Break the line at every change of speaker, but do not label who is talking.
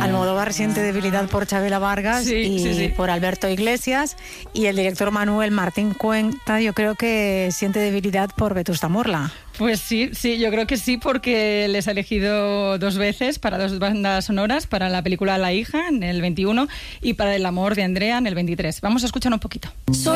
Almodóvar siente debilidad por Chabela Vargas por Alberto Iglesias, y el director Manuel Martín Cuenta, yo creo que siente debilidad por Vetusta Morla.
Pues sí, yo creo que sí, porque les ha elegido 2 veces para 2 bandas sonoras, para la película La hija en el 21 y para El amor de Andrea en el 23. Vamos a escuchar un poquito.